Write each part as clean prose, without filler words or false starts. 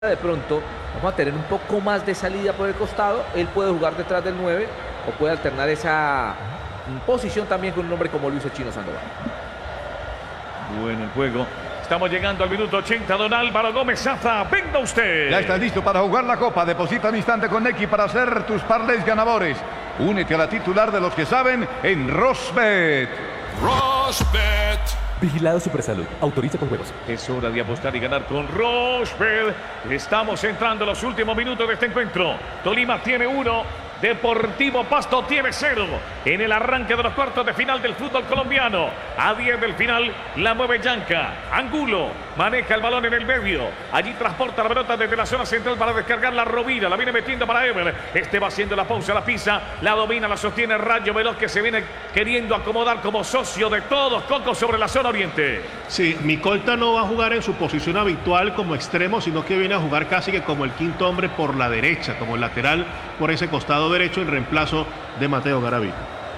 De pronto vamos a tener un poco más de salida por el costado. Él puede jugar detrás del 9 o puede alternar esa posición también con un hombre como Luis el Chino Sandoval. Bueno el juego. Estamos llegando al minuto 80. Don Álvaro Gómez Zaza, venga usted. Ya estás listo para jugar la Copa. Deposita un instante con Nequi para hacer tus parlays ganadores. Únete a la titular de los que saben en Rosbet. Rosbet. Vigilado Supersalud. Autoriza con juegos. Es hora de apostar y ganar con Rosbet. Estamos entrando a los últimos minutos de este encuentro. Tolima tiene 1. Deportivo Pasto tiene 0 en el arranque de los cuartos de final del fútbol colombiano. A 10 del final la mueve Yanka. Angulo maneja el balón en el medio. Allí transporta la pelota desde la zona central para descargar la Rovira. La viene metiendo para Ever. Este va haciendo la pausa, la pisa, la domina, la sostiene Rayo Veloz, que se viene queriendo acomodar como socio de todos. Coco sobre la zona oriente. Sí, Micolta no va a jugar en su posición habitual como extremo, sino que viene a jugar casi que como el quinto hombre por la derecha, como el lateral por ese costado derecho en reemplazo de Mateo Garavito.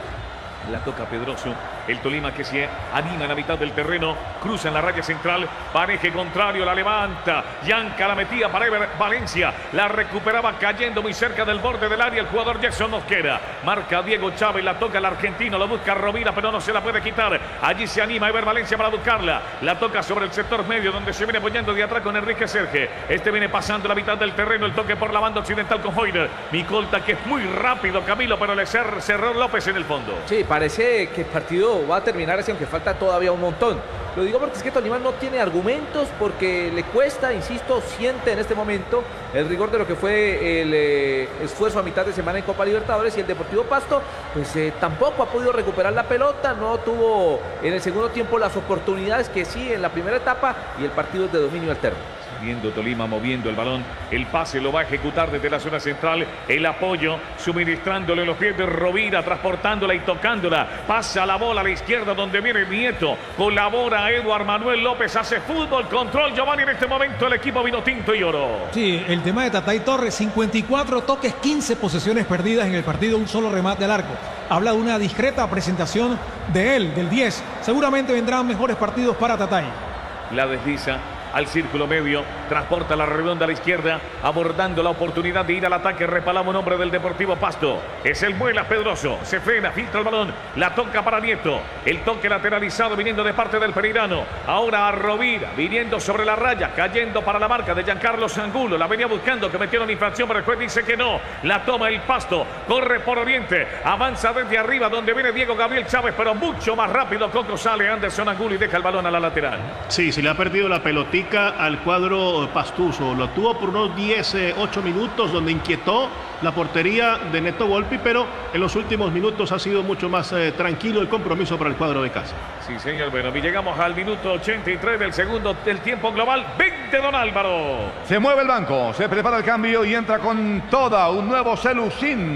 La toca Pedroso. El Tolima que se anima en la mitad del terreno. Cruza en la raya central. Pareje contrario, la levanta. Yanka la metía para Ever Valencia. La recuperaba cayendo muy cerca del borde del área el jugador Jackson Mosquera. Marca Diego Chávez. La toca el argentino. Lo busca Rovira, pero no se la puede quitar. Allí se anima Ever Valencia para buscarla. La toca sobre el sector medio, donde se viene apoyando de atrás con Enrique Serge. Este viene pasando la mitad del terreno. El toque por la banda occidental con Hoyner. Micolta, que es muy rápido, Camilo, pero le cerró López en el fondo. Sí, parece que el partido va a terminar así, aunque falta todavía un montón. Lo digo porque es que Tolima no tiene argumentos, porque le cuesta, insisto, siente en este momento el rigor de lo que fue el esfuerzo a mitad de semana en Copa Libertadores, y el Deportivo Pasto pues tampoco ha podido recuperar la pelota, no tuvo en el segundo tiempo las oportunidades que sí en la primera etapa, y el partido es de dominio alterno. Viendo Tolima moviendo el balón, el pase lo va a ejecutar desde la zona central, el apoyo suministrándole los pies de Rovira, transportándola y tocándola, pasa la bola a la izquierda donde viene Nieto, colabora Eduard Manuel López, hace fútbol, control Giovanni en este momento el equipo vino tinto y oro. Sí, el tema de Tatay Torres, 54 toques, 15 posesiones perdidas en el partido, un solo remate al arco. Habla de una discreta presentación de él, del 10. Seguramente vendrán mejores partidos para Tatay. La desliza al círculo medio, transporta la redonda a la izquierda, abordando la oportunidad de ir al ataque. Repalamos un hombre del Deportivo Pasto. Es el Muela Pedroso. Se frena, filtra el balón, la toca para Nieto. El toque lateralizado viniendo de parte del pereirano. Ahora a Rovira, viniendo sobre la raya, cayendo para la marca de Giancarlo Angulo. La venía buscando, que metieron infracción, pero el juez dice que no. La toma el Pasto, corre por Oriente, avanza desde arriba donde viene Diego Gabriel Chávez, pero mucho más rápido. Coco sale Anderson Angulo y deja el balón a la lateral. Sí, se le ha perdido la pelotita al cuadro pastuso. Lo tuvo por unos 8 minutos donde inquietó la portería de Neto Volpi, pero en los últimos minutos ha sido mucho más tranquilo el compromiso para el cuadro de casa. Sí, señor. Bueno, y llegamos al minuto 83 del segundo del tiempo global. 20, don Álvaro. Se mueve el banco, se prepara el cambio y entra con toda un nuevo Celu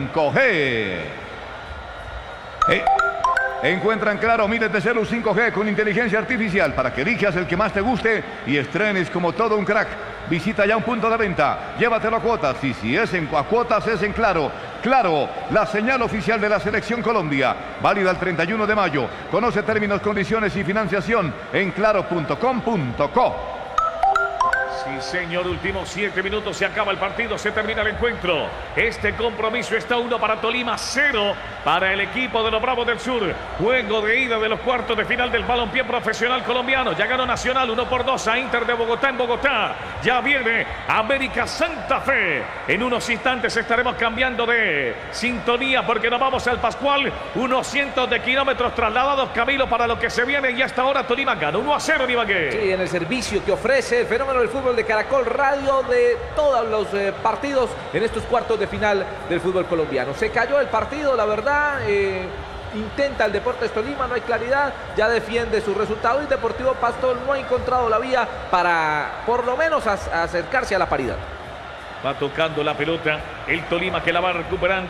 5G. Encuentran Claro miles de Celu 5G con inteligencia artificial para que elijas el que más te guste y estrenes como todo un crack. Visita ya un punto de venta, llévatelo a cuotas, y si es a cuotas es en Claro. Claro, la señal oficial de la Selección Colombia, válida el 31 de mayo. Conoce términos, condiciones y financiación en claro.com.co. Sí, señor, últimos 7 minutos, se acaba el partido, se termina el encuentro. Este compromiso está 1 para Tolima, 0 para el equipo de los Bravos del Sur. Juego de ida de los cuartos de final del balompié profesional colombiano. Ya ganó Nacional 1-2 a Inter de Bogotá en Bogotá. Ya viene América Santa Fe. En unos instantes estaremos cambiando de sintonía porque nos vamos al Pascual. Unos cientos de kilómetros trasladados, Camilo, para lo que se viene, y hasta ahora Tolima gana 1-0 en Ibagué. Sí, en el servicio que ofrece el fenómeno del fútbol de Caracol Radio de todos los partidos en estos cuartos de final del fútbol colombiano. Se cayó el partido, la verdad. Intenta el Deportes Tolima, no hay claridad, ya defiende su resultado, y Deportivo Pasto no ha encontrado la vía para por lo menos acercarse a la paridad. Va tocando la pelota el Tolima, que la va recuperando.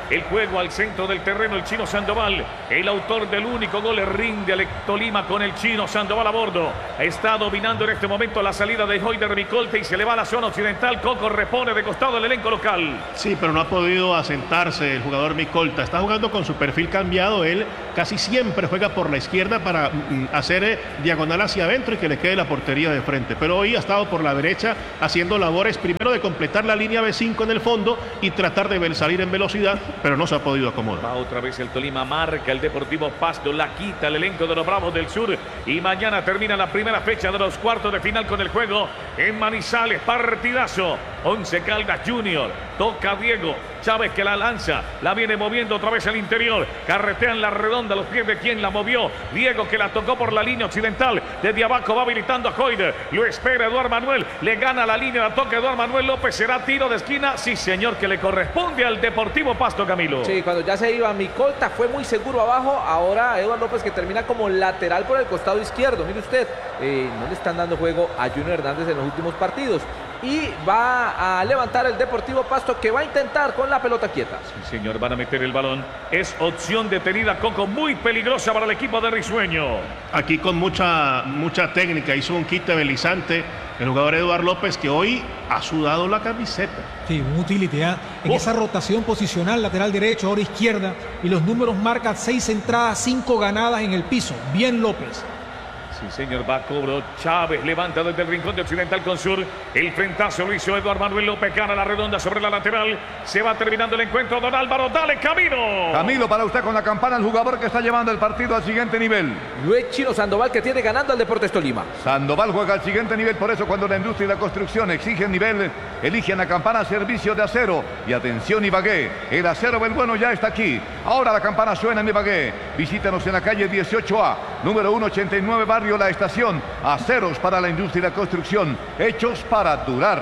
el juego al centro del terreno, el Chino Sandoval, el autor del único gol, le rinde al Tolima con el Chino Sandoval a bordo. Está dominando en este momento la salida de Hoyder Micolta y se le va a la zona occidental. Coco repone de costado el elenco local. Sí, pero no ha podido asentarse el jugador Micolta. Está jugando con su perfil cambiado. Él casi siempre juega por la izquierda para hacer diagonal hacia adentro y que le quede la portería de frente. Pero hoy ha estado por la derecha haciendo labores primero de completar la línea B5 en el fondo y tratar de salir en velocidad, pero no se ha podido acomodar. Va otra vez el Tolima, marca el Deportivo Pasto, la quita el elenco de los Bravos del Sur y mañana termina la primera fecha de los cuartos de final con el juego en Manizales. Partidazo. Once Caldas Junior, toca Diego Chávez que la lanza, la viene moviendo otra vez al interior, carretean la redonda, los pies de quien la movió, Diego que la tocó por la línea occidental, desde abajo va habilitando a Hoyder, lo espera Eduardo Manuel, le gana la línea, la toca Eduardo Manuel López, será tiro de esquina, sí señor, que le corresponde al Deportivo Pasto, Camilo. Sí, cuando ya se iba Micolta fue muy seguro abajo, ahora Eduardo López que termina como lateral por el costado izquierdo, mire usted, no le están dando juego a Junior Hernández en los últimos partidos. Y va a levantar el Deportivo Pasto que va a intentar con la pelota quieta. Sí, señor, van a meter el balón. Es opción detenida, Coco, muy peligrosa para el equipo de Risueño. Aquí con mucha técnica, hizo un quite belizante el jugador Eduardo López que hoy ha sudado la camiseta. Sí, un utility, en esa rotación posicional, lateral derecho, ahora izquierda, y los números marcan 6 entradas, 5 ganadas en el piso. Bien López. Sí, señor, va a cobro. Chávez levanta desde el rincón de Occidental con Sur. El frentazo lo hizo Eduardo Manuel López. Gana la redonda sobre la lateral. Se va terminando el encuentro. Don Álvaro, dale Camilo. Camilo, para usted con la campana, el jugador que está llevando el partido al siguiente nivel. Luis Chino Sandoval que tiene ganando al Deportes Tolima. Sandoval juega al siguiente nivel, por eso cuando la industria y la construcción exigen nivel, eligen la campana servicio de acero. Y atención Ibagué, el acero del bueno ya está aquí. Ahora la campana suena en Ibagué. Visítanos en la calle 18A, número 189, barrio La Estación. Aceros para la industria y la construcción, hechos para durar.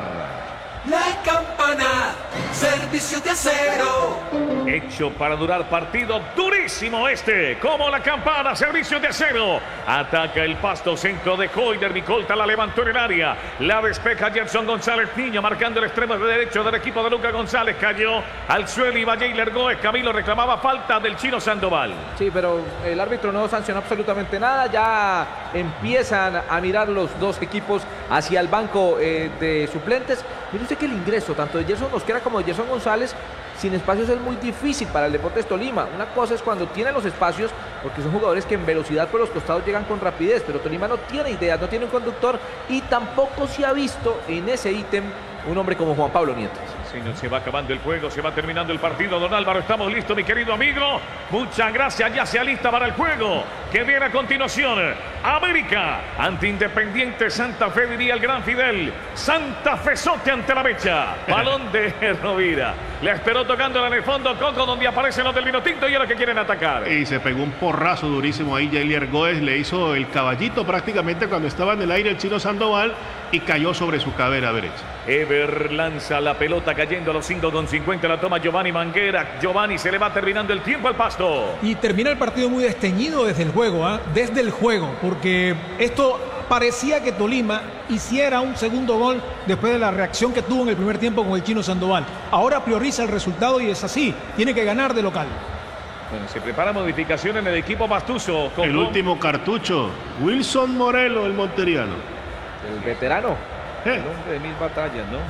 La campana, servicio de acero. Hecho para durar, partido durísimo este. Como la campana, servicio de acero. Ataca el Pasto, centro de Hoyder Micolta, la levantó en el área. La despeja Gerson González Niño, marcando el extremo de derecho del equipo de Lucas González. Cayó al suelo y Jeyler Gómez. Camilo reclamaba falta del Chino Sandoval. Sí, pero el árbitro no sancionó absolutamente nada. Ya empiezan a mirar los dos equipos hacia el banco de suplentes. Mire usted que el ingreso tanto de Gerson Mosquera como de Gerson González sin espacios es muy difícil para el Deportes Tolima. Una cosa es cuando tienen los espacios, porque son jugadores que en velocidad por los costados llegan con rapidez, pero Tolima no tiene ideas, no tiene un conductor y tampoco se ha visto en ese ítem un hombre como Juan Pablo Nieto. Señor, se va acabando el juego, se va terminando el partido. Don Álvaro, estamos listos, mi querido amigo. Muchas gracias, ya se alista para el juego que viene a continuación. América ante Independiente Santa Fe, diría el gran Fidel. Santa Fezote ante la mecha. Balón de Rovira. Le esperó tocándola en el fondo, Coco, donde aparecen los del Vinotinto y ahora que quieren atacar. Y se pegó un porrazo durísimo ahí. Jeyler Gómez le hizo el caballito prácticamente cuando estaba en el aire el Chino Sandoval y cayó sobre su cadera derecha. Ever lanza la pelota cayendo a los 5:50. La toma Giovanni Manguera. Giovanni, se le va terminando el tiempo al Pasto. Y termina el partido muy desteñido desde el juego, desde el juego, porque esto parecía que Tolima hiciera un segundo gol después de la reacción que tuvo en el primer tiempo con el Chino Sandoval. Ahora prioriza el resultado y es así, tiene que ganar de local. Bueno, se prepara modificación en el equipo pastuso. El último cartucho, Wilson Morelo, el monteriano. El veterano. El hombre de 1000 batallas, ¿no?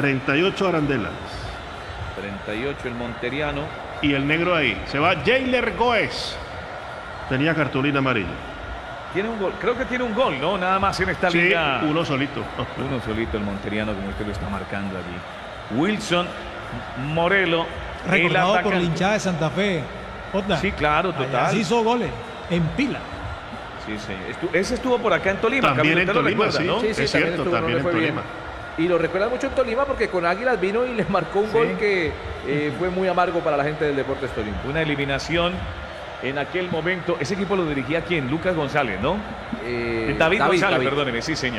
38 arandelas. 38 el monteriano. Y el negro ahí. Se va Jeyler Gómez. Tenía cartulina amarilla. Tiene un gol, creo que tiene un gol, ¿no? Nada más en esta liga. Uno solito. Uno solito el monteriano, como usted lo está marcando allí. Wilson Morelo. Recordado por la hinchada de Santa Fe. Otla. Sí, claro, total. Así hizo goles en pila. Sí, sí. Ese estuvo por acá en Tolima. También en Tolima, sí. ¿no? Sí, es cierto, también en Tolima. Y lo recuerda mucho en Tolima porque con Águilas vino y le marcó un gol que fue muy amargo para la gente del Deportes Tolima. Una eliminación en aquel momento. Ese equipo lo dirigía ¿quién? Lucas González, ¿no? David González, perdóneme, sí, señor.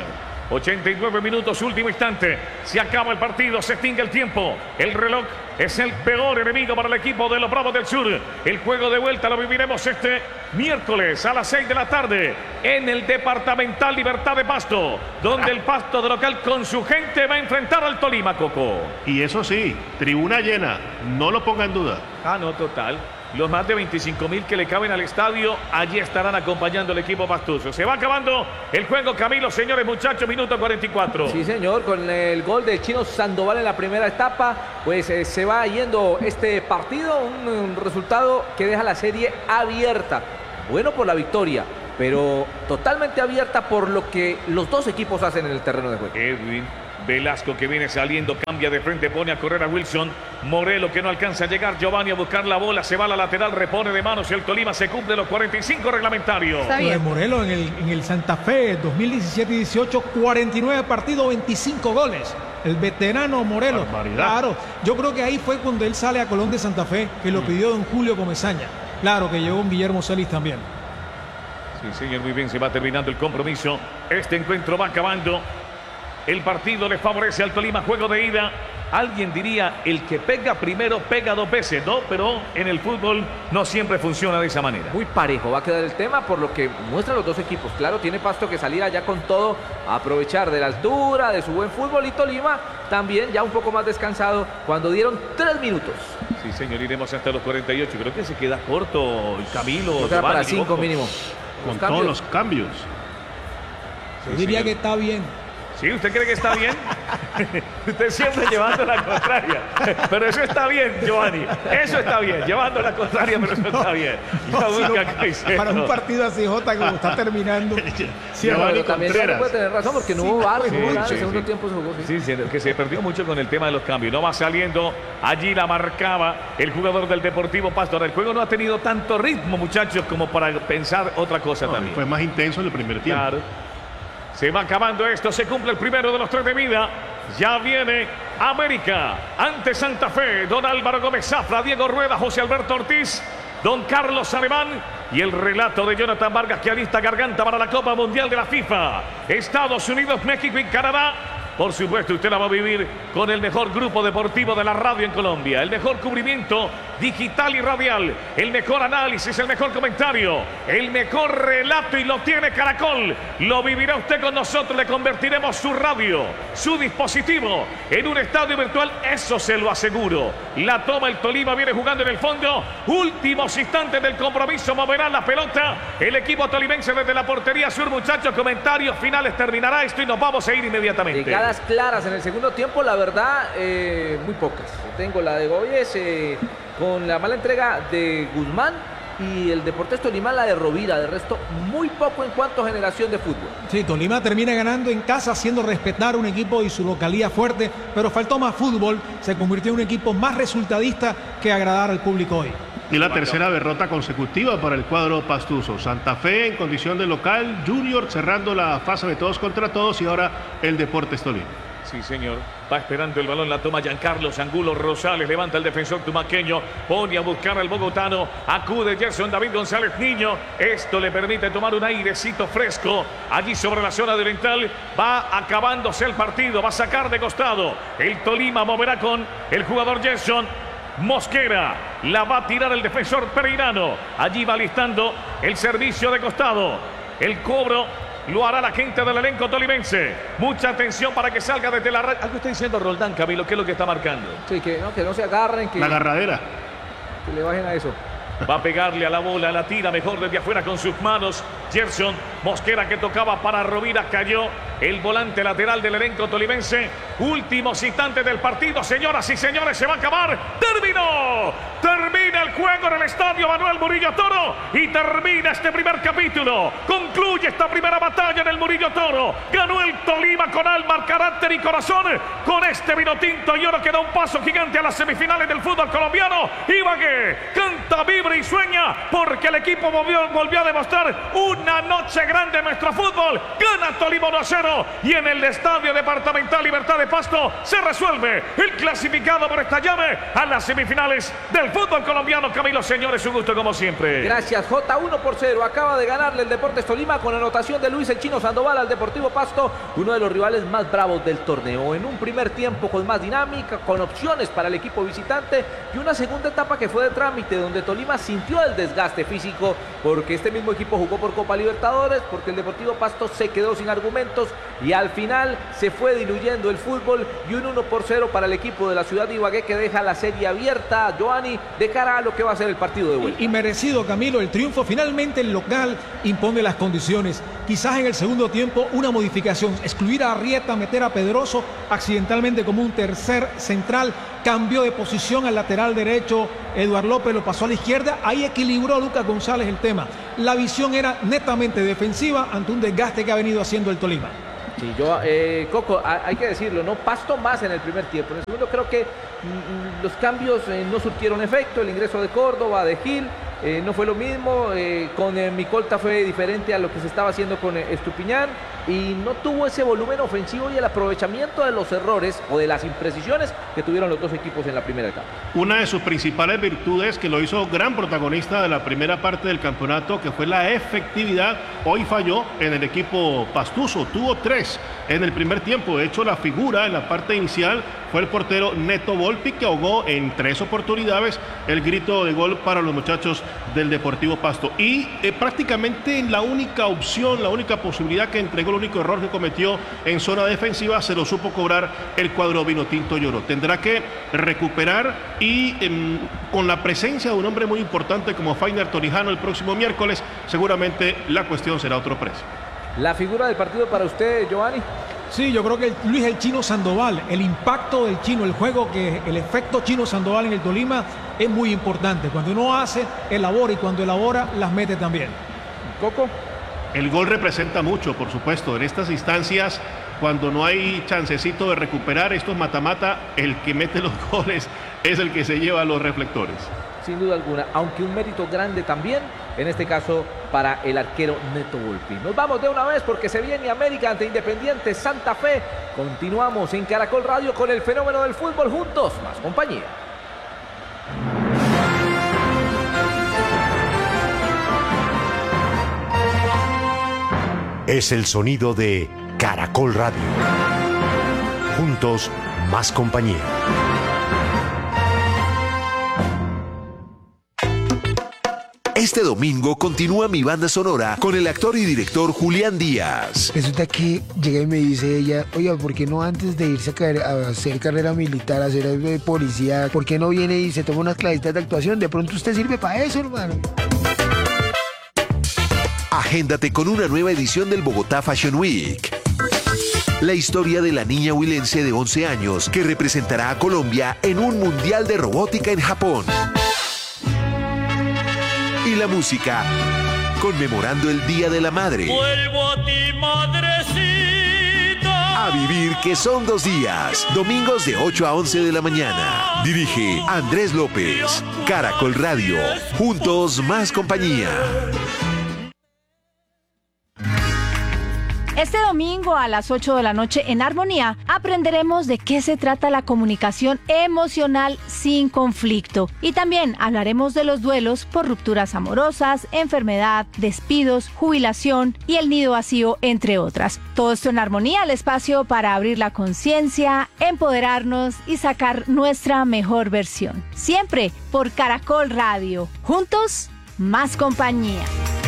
89 minutos, último instante. Se acaba el partido, se extingue el tiempo. El reloj es el peor enemigo para el equipo de los Bravos del Sur. El juego de vuelta lo viviremos este miércoles a las 6 de la tarde en el Departamental Libertad de Pasto, donde el Pasto de local con su gente va a enfrentar al Tolima, Coco. Y eso sí, tribuna llena, no lo ponga en duda. Ah, no, total. Los más de 25.000 que le caben al estadio, allí estarán acompañando al equipo pastuso. Se va acabando el juego, Camilo, señores, muchachos, minuto 44. Sí, señor, con el gol de Chino Sandoval en la primera etapa, pues se va yendo este partido, un resultado que deja la serie abierta. Bueno por la victoria, pero totalmente abierta por lo que los dos equipos hacen en el terreno de juego. Edwin Velasco, que viene saliendo, cambia de frente, pone a correr a Wilson. Morelo, que no alcanza a llegar. Giovanni a buscar la bola, se va a la lateral, repone de manos y el Tolima se cumple los 45 reglamentarios. Lo de Morelo en el Santa Fe 2017 y 18, 49 partidos, 25 goles. El veterano Morelo. Barbaridad. Claro, yo creo que ahí fue cuando él sale a Colón de Santa Fe, que lo pidió don Julio Comesaña. Claro que llegó un Guillermo Celis también. Sí, señor, muy bien, se va terminando el compromiso. Este encuentro va acabando. El partido le favorece al Tolima, juego de ida. Alguien diría, el que pega primero pega dos veces, ¿no? Pero en el fútbol no siempre funciona de esa manera. Muy parejo va a quedar el tema por lo que muestran los dos equipos. Claro, tiene Pasto que salir allá con todo, a aprovechar de la altura, de su buen fútbol, y Tolima también ya un poco más descansado cuando dieron 3 minutos. Sí, señor, iremos hasta los 48. Creo que se queda corto el Camilo. Creo que era para 5 mínimo. Con todos los cambios. Yo diría que está bien. ¿Sí? ¿Usted cree que está bien? Usted siempre llevando la contraria. Pero eso está bien, Giovanni. Eso está bien. Llevando la contraria, pero eso está bien. Para un partido así, Jota, como está terminando. Sí, pero también no puede tener razón porque no hubo VAR, en el segundo sí. tiempo se jugó. Sí, que se perdió mucho con el tema de los cambios. No va saliendo. Allí la marcaba el jugador del Deportivo Pasto. Ahora, el juego no ha tenido tanto ritmo, muchachos, como para pensar otra cosa también. Fue más intenso en el primer tiempo. Claro. Se va acabando esto, se cumple el primero de los 3 de vida. Ya viene América ante Santa Fe. Don Álvaro Gómez Zafra, Diego Rueda, José Alberto Ortiz, don Carlos Alemán y el relato de Jonathan Vargas, que alista garganta para la Copa Mundial de la FIFA. Estados Unidos, México y Canadá. Por supuesto, usted la va a vivir con el mejor grupo deportivo de la radio en Colombia. El mejor cubrimiento digital y radial. El mejor análisis, el mejor comentario. El mejor relato, y lo tiene Caracol. Lo vivirá usted con nosotros. Le convertiremos su radio, su dispositivo, en un estadio virtual. Eso se lo aseguro. La toma el Tolima, viene jugando en el fondo. Últimos instantes del compromiso. Moverá la pelota el equipo tolimense desde la portería sur. Muchachos, comentarios finales. Terminará esto y nos vamos a ir inmediatamente. Llegadas claras en el segundo tiempo, la verdad, muy pocas. Tengo la de Goyes con la mala entrega de Guzmán, y el Deportes Tolima la de Rovira. De resto, muy poco en cuanto a generación de fútbol. Sí, Tolima termina ganando en casa, haciendo respetar un equipo y su localía fuerte, pero faltó más fútbol. Se convirtió en un equipo más resultadista que agradar al público hoy. Y la tercera derrota consecutiva para el cuadro pastuso. Santa Fe en condición de local, Junior cerrando la fase de todos contra todos, y ahora el Deportes Tolima. Sí, señor. Va esperando el balón, la toma Giancarlos Angulo Rosales, levanta el defensor tumaqueño, pone a buscar al bogotano, acude Gerson David González Niño. Esto le permite tomar un airecito fresco allí sobre la zona oriental. Va acabándose el partido, va a sacar de costado. El Tolima moverá con el jugador Gerson Mosquera, la va a tirar el defensor pereirano. Allí va listando el servicio de costado. El cobro lo hará la gente del elenco tolimense. Mucha atención para que salga desde la red. Algo está diciendo Roldán, Camilo, ¿qué es lo que está marcando? Sí, que no se agarren, La agarradera. que le bajen a eso. Va a pegarle a la bola, la tira mejor desde afuera con sus manos. Gerson Mosquera, que tocaba para Rovira, cayó el volante lateral del elenco tolimense. Últimos instantes del partido, señoras y señores, se va a acabar. ¡Terminó! Termina el juego en el estadio Manuel Murillo Toro y termina este primer capítulo. Concluye esta primera batalla en el Murillo Toro. Ganó el Tolima con alma, carácter y corazón. Con este vino tinto y oro que da un paso gigante a las semifinales del fútbol colombiano. Ibagué canta, vibra y sueña porque el equipo volvió a demostrar una noche grande grande nuestro fútbol. Gana Tolima 1-0 y en el Estadio Departamental Libertad de Pasto se resuelve el clasificado por esta llave a las semifinales del fútbol colombiano. Camilo, señores, un gusto como siempre. Gracias, J. 1-0. Acaba de ganarle el Deportes Tolima con anotación de Luis el Chino Sandoval al Deportivo Pasto, uno de los rivales más bravos del torneo. En un primer tiempo con más dinámica, con opciones para el equipo visitante y una segunda etapa que fue de trámite, donde Tolima sintió el desgaste físico porque este mismo equipo jugó por Copa Libertadores, porque el Deportivo Pasto se quedó sin argumentos y al final se fue diluyendo el fútbol y un 1-0 para el equipo de la ciudad de Ibagué, que deja la serie abierta, Giovanni, de cara a lo que va a ser el partido de vuelta. Y merecido, Camilo, el triunfo. Finalmente el local impone las condiciones. Quizás en el segundo tiempo una modificación, excluir a Arrieta, meter a Pedroso accidentalmente como un tercer central, cambió de posición al lateral derecho, Eduardo López lo pasó a la izquierda, ahí equilibró Lucas González el tema. La visión era netamente defensiva ante un desgaste que ha venido haciendo el Tolima. Sí, Coco, hay que decirlo, ¿no? Pasto más en el primer tiempo. En el segundo creo que los cambios no surtieron efecto. El ingreso de Córdoba, de Gil, no fue lo mismo. Con Micolta fue diferente a lo que se estaba haciendo con Estupiñán. Y no tuvo ese volumen ofensivo y el aprovechamiento de los errores o de las imprecisiones que tuvieron los dos equipos en la primera etapa. Una de sus principales virtudes, que lo hizo gran protagonista de la primera parte del campeonato, que fue la efectividad, hoy falló en el equipo pastuso. Tuvo 3 en el primer tiempo. De hecho, la figura en la parte inicial fue el portero Neto Volpi, que ahogó en 3 oportunidades el grito de gol para los muchachos del Deportivo Pasto. Y prácticamente la única opción, la única posibilidad que entregó, el único error que cometió en zona defensiva, se lo supo cobrar el cuadro Vinotinto Lloró. Tendrá que recuperar y con la presencia de un hombre muy importante como Fainer Torijano el próximo miércoles, seguramente la cuestión será otro precio. ¿La figura del partido para usted, Giovanni? Sí, yo creo que Luis el Chino Sandoval, el impacto del Chino, el juego, el efecto Chino Sandoval en el Tolima es muy importante. Cuando uno hace, elabora, y cuando elabora, las mete también. Coco. El gol representa mucho, por supuesto. En estas instancias, cuando no hay chancecito de recuperar estos mata-mata, el que mete los goles es el que se lleva los reflectores. Sin duda alguna, aunque un mérito grande también, en este caso para el arquero Neto Volpi. Nos vamos de una vez porque se viene América ante Independiente Santa Fe. Continuamos en Caracol Radio con el fenómeno del fútbol juntos, más compañía. Es el sonido de Caracol Radio. Juntos, más compañía. Este domingo continúa mi banda sonora con el actor y director Julián Díaz. Resulta que llega y me dice ella, oiga, ¿por qué no antes de irse a hacer carrera militar, a hacer policía, por qué no viene y se toma unas clasitas de actuación? De pronto usted sirve para eso, hermano. Agéndate con una nueva edición del Bogotá Fashion Week. La historia de la niña huilense de 11 años que representará a Colombia en un mundial de robótica en Japón. Y la música conmemorando el Día de la Madre. Vuelvo a ti, madrecita. A vivir, que son 2 días. Domingos de 8 a 11 de la mañana. Dirige Andrés López. Caracol Radio. Juntos, más compañía. Este domingo a las 8 de la noche en Armonía aprenderemos de qué se trata la comunicación emocional sin conflicto. Y también hablaremos de los duelos por rupturas amorosas, enfermedad, despidos, jubilación y el nido vacío, entre otras. Todo esto en Armonía, el espacio para abrir la conciencia, empoderarnos y sacar nuestra mejor versión. Siempre por Caracol Radio. Juntos, más compañía.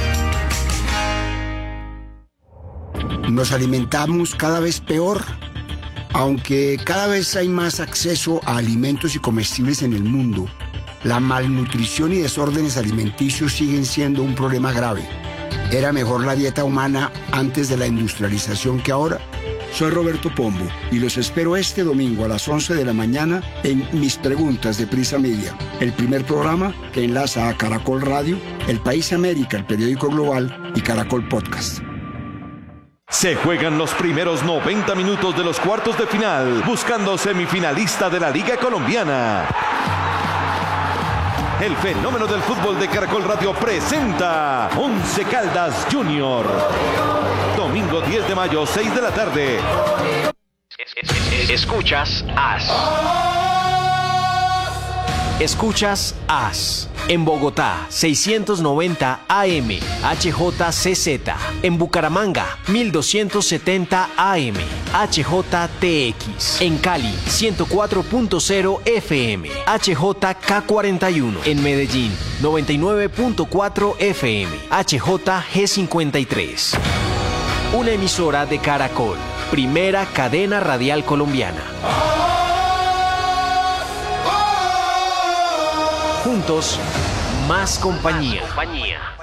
Nos alimentamos cada vez peor, aunque cada vez hay más acceso a alimentos y comestibles en el mundo. La malnutrición y desórdenes alimenticios siguen siendo un problema grave. ¿Era mejor la dieta humana antes de la industrialización que ahora? Soy Roberto Pombo y los espero este domingo a las 11 de la mañana en Mis Preguntas de Prisa Media, el primer programa que enlaza a Caracol Radio, El País América, el periódico global, y Caracol Podcast. Se juegan los primeros 90 minutos de los cuartos de final, buscando semifinalista de la Liga Colombiana. El fenómeno del fútbol de Caracol Radio presenta Once Caldas Junior. Domingo 10 de mayo, 6 de la tarde. Escuchas AS. Escuchas AS. En Bogotá, 690 AM, HJCZ. En Bucaramanga, 1270 AM, HJTX. En Cali, 104.0 FM, HJK41. En Medellín, 99.4 FM, HJG53. Una emisora de Caracol, primera cadena radial colombiana. Juntos, más compañía.